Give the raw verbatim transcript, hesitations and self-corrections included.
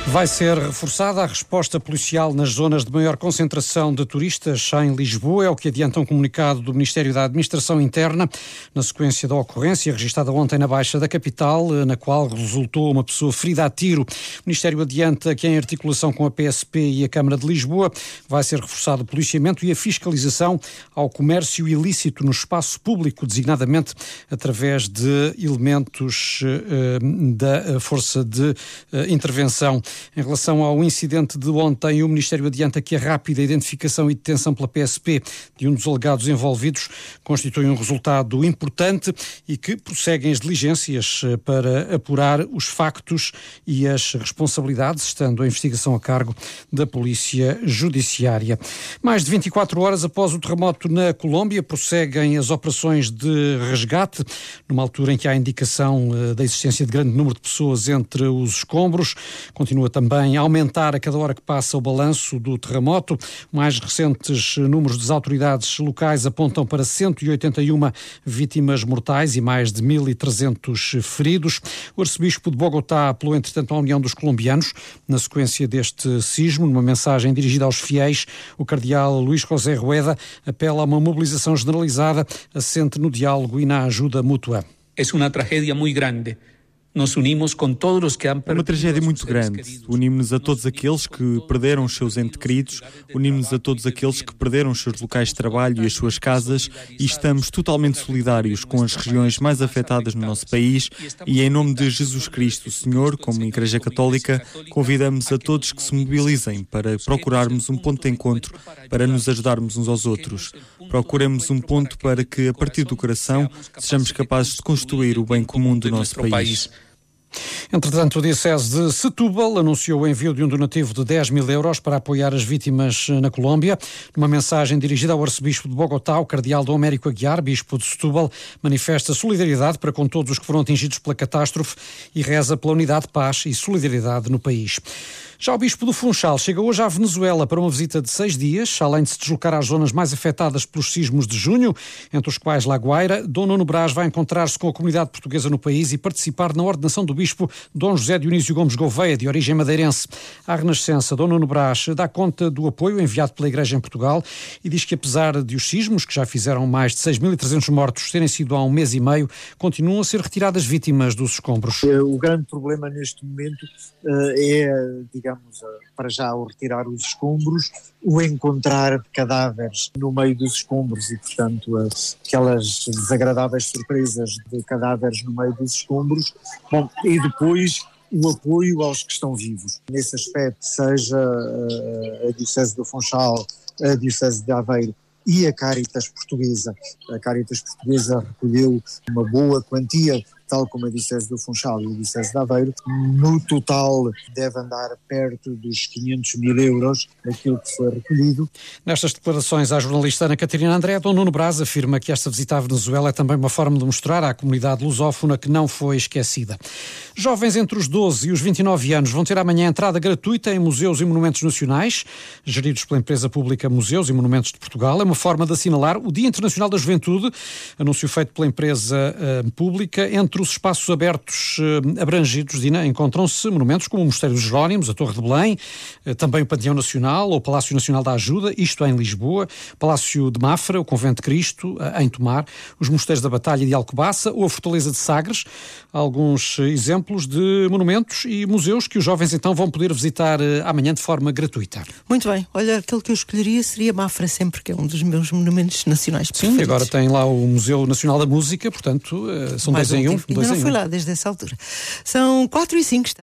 Vai ser reforçada a resposta policial nas zonas de maior concentração de turistas em Lisboa, é o que adianta um comunicado do Ministério da Administração Interna, na sequência da ocorrência registada ontem na Baixa da capital, na qual resultou uma pessoa ferida a tiro. O Ministério adianta que, em articulação com a P S P e a Câmara de Lisboa, vai ser reforçado o policiamento e a fiscalização ao comércio ilícito no espaço público, designadamente através de elementos eh, da Força de eh, Intervenção. Em relação ao incidente de ontem, o Ministério adianta que a rápida identificação e detenção pela P S P de um dos alegados envolvidos constitui um resultado importante e que prosseguem as diligências para apurar os factos e as responsabilidades, estando a investigação a cargo da Polícia Judiciária. Mais de vinte e quatro horas após o terremoto na Colômbia, prosseguem as operações de resgate, numa altura em que há indicação da existência de grande número de pessoas entre os escombros. Continua também a aumentar a cada hora que passa o balanço do terremoto. Mais recentes números das autoridades locais apontam para cento e oitenta e uma vítimas mortais e mais de mil e trezentos feridos. O arcebispo de Bogotá apelou, entretanto, à União dos Colombianos na sequência deste sismo. Numa mensagem dirigida aos fiéis, o cardeal Luís José Rueda apela a uma mobilização generalizada assente no diálogo e na ajuda mútua. É uma tragédia muito grande. É uma tragédia muito grande. Unimos-nos a todos aqueles que perderam os seus entes queridos, unimos-nos a todos aqueles que perderam os seus locais de trabalho e as suas casas e estamos totalmente solidários com as regiões mais afetadas no nosso país e, em nome de Jesus Cristo, Senhor, como Igreja Católica, convidamos a todos que se mobilizem para procurarmos um ponto de encontro, para nos ajudarmos uns aos outros. Procuremos um ponto para que, a partir do coração, sejamos capazes de construir o bem comum do nosso país. Entretanto, o Diocese de Setúbal anunciou o envio de um donativo de dez mil euros para apoiar as vítimas na Colômbia. Numa mensagem dirigida ao arcebispo de Bogotá, o cardeal Dom Américo Aguiar, bispo de Setúbal, manifesta solidariedade para com todos os que foram atingidos pela catástrofe e reza pela unidade, paz e solidariedade no país. Já o bispo do Funchal chega hoje à Venezuela para uma visita de seis dias, além de se deslocar às zonas mais afetadas pelos sismos de junho, entre os quais La Guaira. Dom Nuno Brás vai encontrar-se com a comunidade portuguesa no país e participar na ordenação do bispo Dom José Dionísio Gomes Gouveia, de origem madeirense. À Renascença, Dom Nuno Brás dá conta do apoio enviado pela Igreja em Portugal e diz que, apesar de os sismos, que já fizeram mais de seis mil e trezentos mortos, terem sido há um mês e meio, continuam a ser retiradas vítimas dos escombros. O grande problema neste momento uh, é, digamos, para já o retirar os escombros, o encontrar cadáveres no meio dos escombros e, portanto, aquelas desagradáveis surpresas de cadáveres no meio dos escombros. Bom, e depois o apoio aos que estão vivos. Nesse aspecto, seja a Diocese do Funchal, a Diocese de Aveiro e a Cáritas Portuguesa. A Cáritas Portuguesa recolheu uma boa quantia, tal como a Diocese do Funchal e a Diocese de Aveiro. No total deve andar perto dos quinhentos mil euros aquilo que foi recolhido. Nestas declarações à jornalista Ana Catarina André, Dom Nuno Brás afirma que esta visita à Venezuela é também uma forma de mostrar à comunidade lusófona que não foi esquecida. Jovens entre os doze e os vinte e nove anos vão ter amanhã entrada gratuita em museus e monumentos nacionais, geridos pela empresa pública Museus e Monumentos de Portugal. É uma forma de assinalar o Dia Internacional da Juventude, anúncio feito pela empresa uh, pública. Entre os espaços abertos uh, abrangidos, Dina, encontram-se monumentos como o Mosteiro dos Jerónimos, a Torre de Belém, uh, também o Panteão Nacional, ou o Palácio Nacional da Ajuda, isto é em Lisboa, Palácio de Mafra, o Convento de Cristo, uh, em Tomar, os Mosteiros da Batalha de Alcobaça ou a Fortaleza de Sagres. Alguns uh, exemplos de monumentos e museus que os jovens então vão poder visitar uh, amanhã de forma gratuita. Muito bem. Olha, aquele que eu escolheria seria Mafra sempre, que é um dos meus monumentos nacionais preferidos. Sim, agora tem lá o Museu Nacional da Música, portanto, uh, são Mais dois em um. Ainda não fui lá desde essa altura. São quatro e cinco.